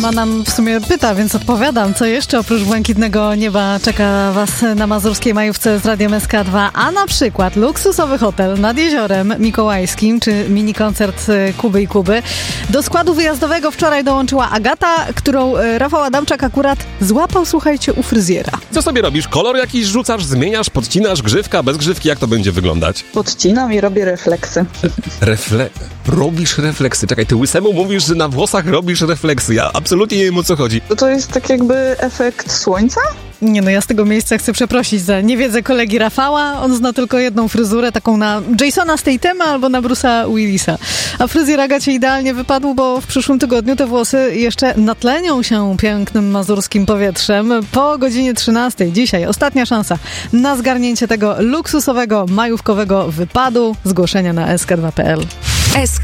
Ma nam w sumie pyta, więc odpowiadam. Co jeszcze oprócz błękitnego nieba czeka was na mazurskiej majówce z Radiem SK2? A na przykład luksusowy hotel nad Jeziorem Mikołajskim, czy mini koncert Kuby i Kuby. Do składu wyjazdowego wczoraj dołączyła Agata, którą Rafał Adamczak akurat złapał, słuchajcie, u fryzjera. Co sobie robisz? Kolor jakiś rzucasz, zmieniasz, podcinasz, grzywka, bez grzywki? Jak to będzie wyglądać? Podcinam i robię refleksy. Robisz refleksy. Czekaj, ty łysemu mówisz, że na włosach robisz refleksy. Ja absolutnie nie wiem, o co chodzi. To jest tak jakby efekt słońca? Nie no, ja z tego miejsca chcę przeprosić za niewiedzę kolegi Rafała. On zna tylko jedną fryzurę, taką na Jasona Stathama albo na Bruce'a Willisa. A fryzjer Agacie idealnie wypadł, bo w przyszłym tygodniu te włosy jeszcze natlenią się pięknym mazurskim powietrzem. Po godzinie 13 dzisiaj ostatnia szansa na zgarnięcie tego luksusowego, majówkowego wypadu. Zgłoszenia na sk2.pl.